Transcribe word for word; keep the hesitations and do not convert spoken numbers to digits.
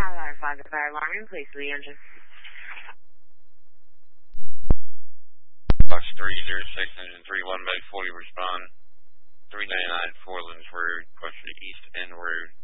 Colorado Fire Fire Alarm, please leave engine. Box three zero six, engine three one, Bay forty, respond. three ninety-nine, Forelands Road, question east end road.